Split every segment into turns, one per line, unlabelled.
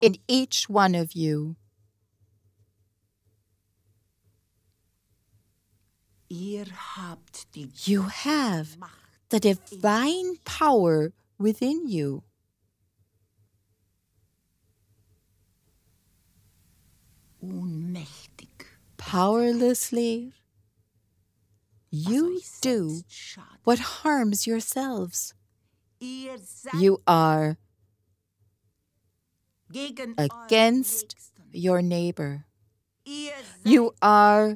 in each one of you. You have the divine power within you. Powerlessly, you do what harms yourselves. You are against your neighbor. You are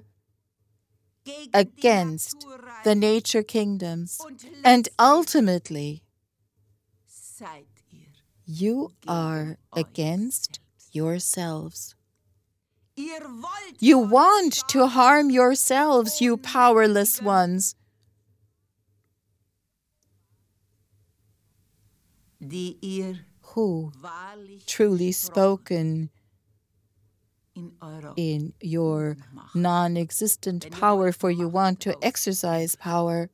against the nature kingdoms. And ultimately, you are against yourselves. You want to harm yourselves, you powerless ones. Who, truly spoken, in your non-existent power, for you want to exercise power,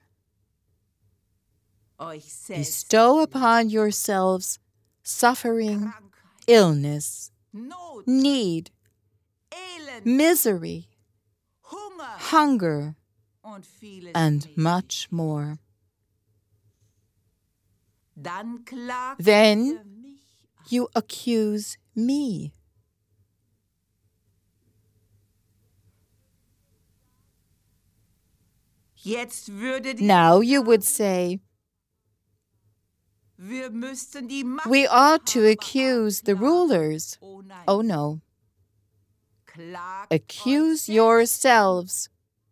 bestow upon yourselves suffering, illness, need, misery, hunger, and much more. Then you accuse me. Now you would say, we ought to accuse the rulers. Oh no. Accuse yourselves.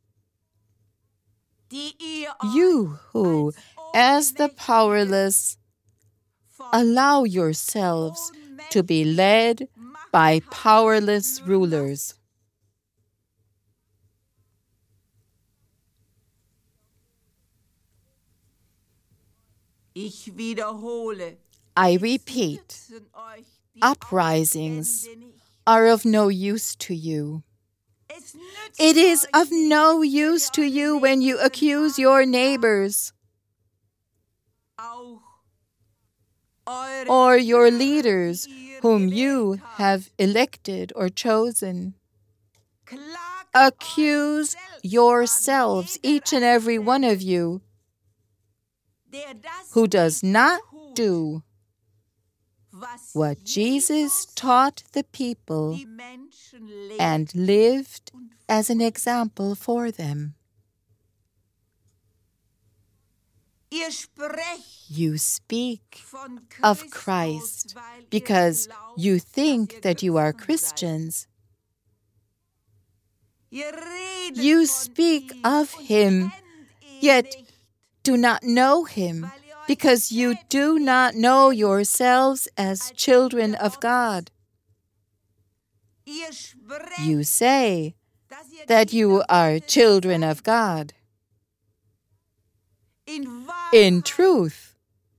You who, as the powerless, allow yourselves to be led by powerless rulers. I repeat, uprisings are of no use to you. It is of no use to you when you accuse your neighbors or your leaders whom you have elected or chosen. Accuse yourselves, each and every one of you, who does not do what Jesus taught the people and lived as an example for them. You speak of Christ because you think that you are Christians. You speak of Him, yet do not know Him, because you do not know yourselves as children of God. You say that you are children of God. In truth,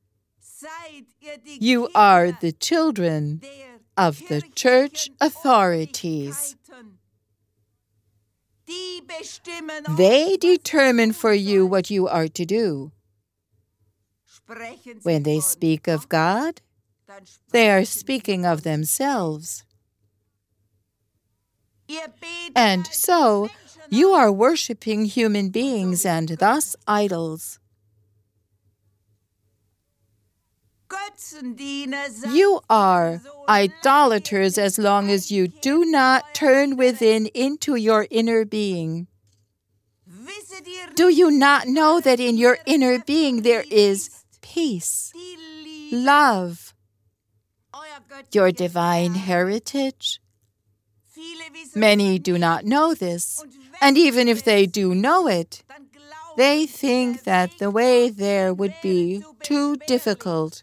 you are the children of the church authorities. They determine for you what you are to do. When they speak of God, they are speaking of themselves. And so, you are worshiping human beings and thus idols. You are idolaters as long as you do not turn within into your inner being. Do you not know that in your inner being there is peace, love, your divine heritage? Many do not know this, and even if they do know it, they think that the way there would be too difficult.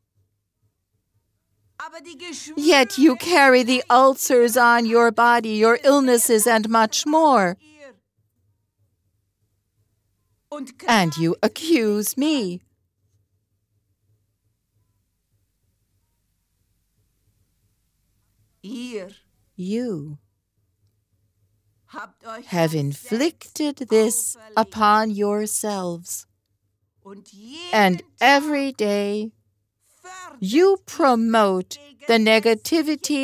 Yet you carry the ulcers on your body, your illnesses, and much more. And you accuse me. You have inflicted this upon yourselves, and every day you promote the negativity